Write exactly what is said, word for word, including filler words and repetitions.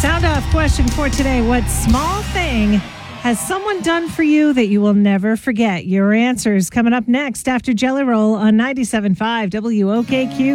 Sound off question for today. What small thing has someone done for you that you will never forget? Your answers coming up next after Jelly Roll on ninety-seven point five W O K Q.